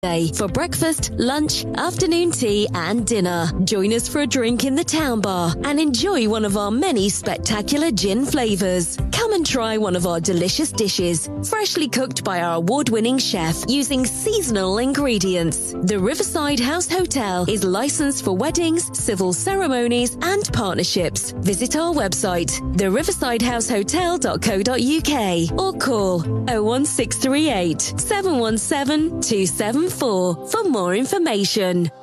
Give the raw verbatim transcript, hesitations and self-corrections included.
Day for breakfast, lunch, afternoon tea and dinner. Join us for a drink in the town bar and enjoy one of our many spectacular gin flavours. Come and try one of our delicious dishes, freshly cooked by our award-winning chef using seasonal ingredients. The Riverside House Hotel is licensed for weddings, civil ceremonies and partnerships. Visit our website, the riverside house hotel dot co dot uk or call oh one six three eight, seven one seven, two seven four for more information.